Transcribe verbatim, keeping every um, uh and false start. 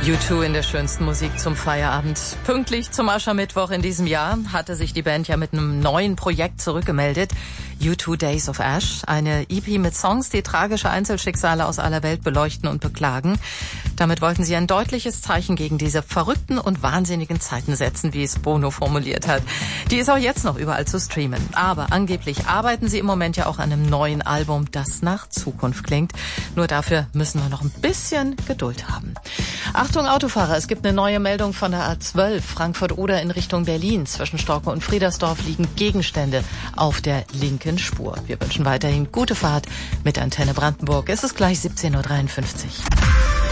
U zwei in der schönsten Musik zum Feierabend. Pünktlich zum Aschermittwoch in diesem Jahr hatte sich die Band ja mit einem neuen Projekt zurückgemeldet. U zwei Days of Ash, eine E P mit Songs, die tragische Einzelschicksale aus aller Welt beleuchten und beklagen. Damit wollten sie ein deutliches Zeichen gegen diese verrückten und wahnsinnigen Zeiten setzen, wie es Bono formuliert hat. Die ist auch jetzt noch überall zu streamen. Aber angeblich arbeiten sie im Moment ja auch an einem neuen Album, das nach Zukunft klingt. Nur dafür müssen wir noch ein bisschen Geduld haben. Achtung Autofahrer, es gibt eine neue Meldung von der A zwölf, Frankfurt-Oder in Richtung Berlin. Zwischen Storke und Friedersdorf liegen Gegenstände auf der linken Spur. Wir wünschen weiterhin gute Fahrt mit Antenne Brandenburg. Es ist gleich siebzehn Uhr dreiundfünfzig.